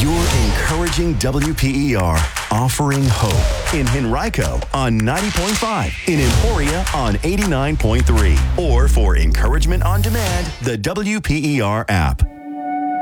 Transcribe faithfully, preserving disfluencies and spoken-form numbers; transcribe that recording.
You're encouraging W P E R, offering hope in Henrico on ninety point five, in Emporia on eighty-nine point three, or for encouragement on demand, the W P E R app.